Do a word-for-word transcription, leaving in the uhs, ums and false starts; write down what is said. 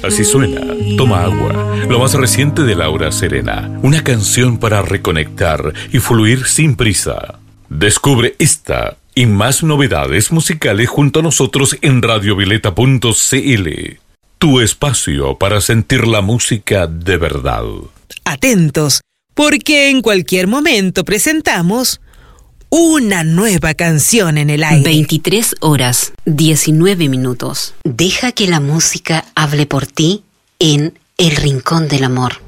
Así suena Toma Agua, lo más reciente de Laura Serena. Una canción para reconectar y fluir sin prisa. Descubre esta y más novedades musicales junto a nosotros en radio violeta punto c l. Tu espacio para sentir la música de verdad. Atentos, porque en cualquier momento presentamos una nueva canción en el aire. veintitrés horas, diecinueve minutos. Deja que la música hable por ti en El Rincón del Amor.